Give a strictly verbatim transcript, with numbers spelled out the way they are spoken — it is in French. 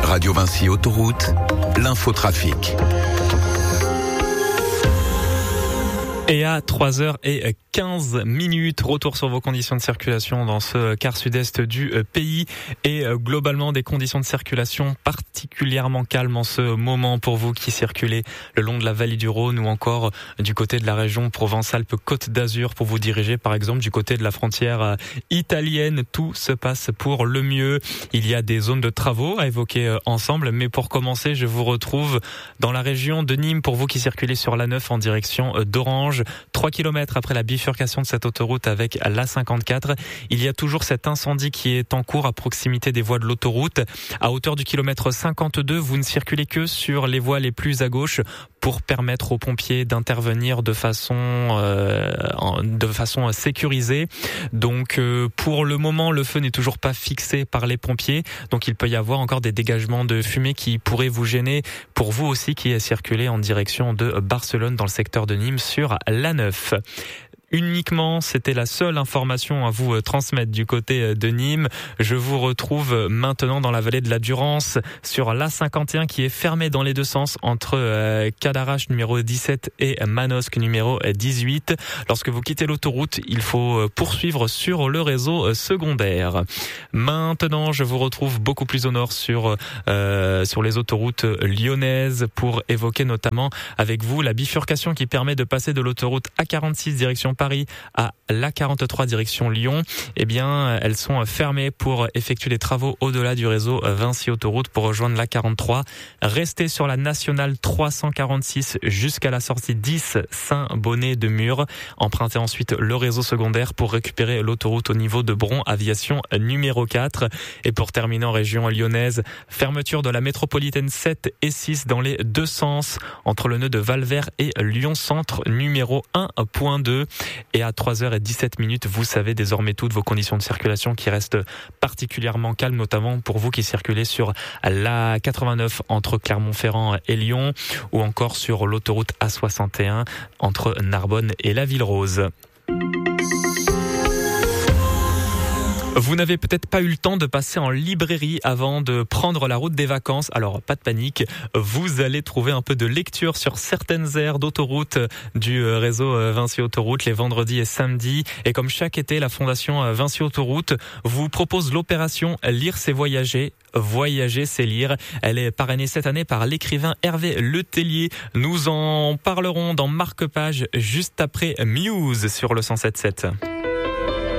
Radio Vinci Autoroute, l'infotrafic. Et à trois heures quinze minutes, retour sur vos conditions de circulation dans ce quart sud-est du pays et globalement des conditions de circulation particulièrement calmes en ce moment pour vous qui circulez le long de la vallée du Rhône ou encore du côté de la région Provence-Alpes-Côte d'Azur pour vous diriger par exemple du côté de la frontière italienne. Tout se passe pour le mieux. Il y a des zones de travaux à évoquer ensemble, mais pour commencer, je vous retrouve dans la région de Nîmes pour vous qui circulez sur l'A neuf en direction d'Orange. trois kilomètres après la bifurcation de cette autoroute avec l'A cinquante-quatre, il y a toujours cet incendie qui est en cours à proximité des voies de l'autoroute. À hauteur du kilomètre cinquante-deux, vous ne circulez que sur les voies les plus à gauche pour permettre aux pompiers d'intervenir de façon euh, de façon sécurisée. Donc euh, pour le moment, le feu n'est toujours pas fixé par les pompiers, donc il peut y avoir encore des dégagements de fumée qui pourraient vous gêner pour vous aussi qui circulez en direction de Barcelone dans le secteur de Nîmes sur l'A neuf. Uniquement, c'était la seule information à vous transmettre du côté de Nîmes. Je vous retrouve maintenant dans la vallée de la Durance sur l'A cinquante et un qui est fermée dans les deux sens entre euh, Cadarache numéro dix-sept et Manosque numéro dix-huit. Lorsque vous quittez l'autoroute, il faut poursuivre sur le réseau secondaire. Maintenant, je vous retrouve beaucoup plus au nord sur euh, sur les autoroutes lyonnaises pour évoquer notamment avec vous la bifurcation qui permet de passer de l'autoroute A quarante-six direction Paris à l'A quarante-trois direction Lyon. Eh bien, elles sont fermées pour effectuer les travaux au-delà du réseau Vinci Autoroute pour rejoindre l'A quarante-trois. Restez sur la nationale trois cent quarante-six jusqu'à la sortie dix Saint-Bonnet de Mur. Empruntez ensuite le réseau secondaire pour récupérer l'autoroute au niveau de Bron Aviation numéro quatre. Et pour terminer en région lyonnaise, fermeture de la métropolitaine sept et six dans les deux sens entre le nœud de Valvert et Lyon Centre numéro un point deux. Et à trois heures dix-sept minutes, vous savez désormais toutes vos conditions de circulation qui restent particulièrement calmes, notamment pour vous qui circulez sur l'A quatre-vingt-neuf entre Clermont-Ferrand et Lyon ou encore sur l'autoroute A soixante et un entre Narbonne et la Ville-Rose. Vous n'avez peut-être pas eu le temps de passer en librairie avant de prendre la route des vacances. Alors, pas de panique, vous allez trouver un peu de lecture sur certaines aires d'autoroute du réseau Vinci Autoroute les vendredis et samedis. Et comme chaque été, la Fondation Vinci Autoroute vous propose l'opération Lire c'est voyager. Voyager, c'est lire. Elle est parrainée cette année par l'écrivain Hervé Letellier. Nous en parlerons dans Marque-Page juste après Muse sur le cent sept sept.